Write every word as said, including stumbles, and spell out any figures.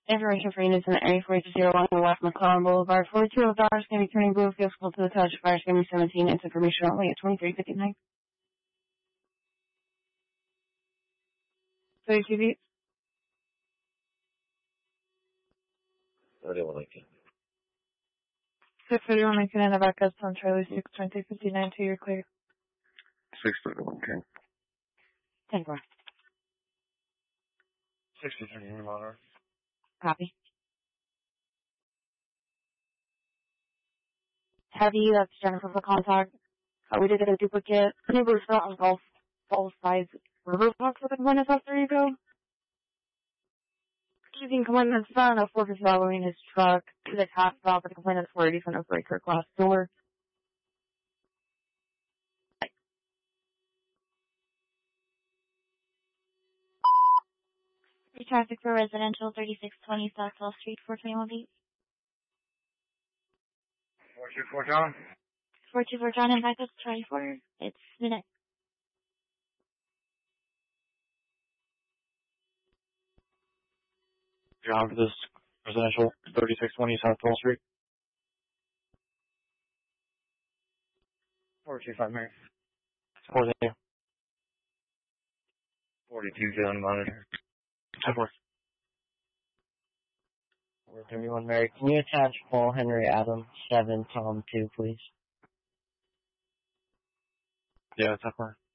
Information for units in the area four two zero one West McClellan Boulevard. forty-two of dollars can be turning blue. Fiscal to the touch. Fire can be seventeen. It's information only at twenty-three fifty-nine. thirty-two feet. thirty-one Lincoln. six thirty-one Lincoln in the back of on Charlie six twenty fifty-nine to your clear. six thirty-one King. ten four. sixty thirty-one Monitor. Copy. Heavy, that's Jennifer for contact. Uh, we did get a duplicate. Neighbors fell on both, both sides. River box with the components off. There you go. Using components found a fortress following his truck to the top valve of the components where he's going to break her glass door. Traffic for residential thirty-six twenty South twelfth Street, four twenty-one feet. four two four John. four two four John and backup twenty-four. It's minute. John, for this residential thirty-six twenty South twelfth Street. four two five Mary. forty-two. forty-two John Monitor. ten four. four thirty-one Mary. Can you attach Paul Henry Adam seven Tom two, please? Yeah, ten four.